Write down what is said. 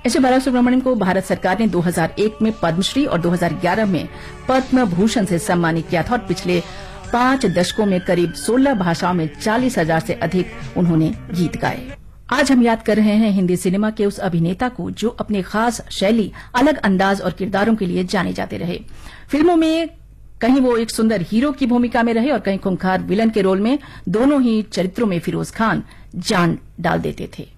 S Balasubrahmanyam को भारत सरकार ने 2001 में पद्मश्री और 2011 में पद्म भूषण से सम्मानित किया था और पिछले 5 दशकों में करीब 16 भाषाओं में 40,000 से अधिक उन्होंने गीत गाए। आज हम याद कर रहे हैं हिंदी सिनेमा के उस अभिनेता को जो अपने खास शैली, अलग अंदाज और किरदारों के लिए जाने जाते रहे। फिल्मों में कहीं वो एक सुंदर हीरो की भूमिका में रहे और कहीं खूंखार विलन के रोल में। दोनों ही चरित्रों में फिरोज खान जान डाल देते थे।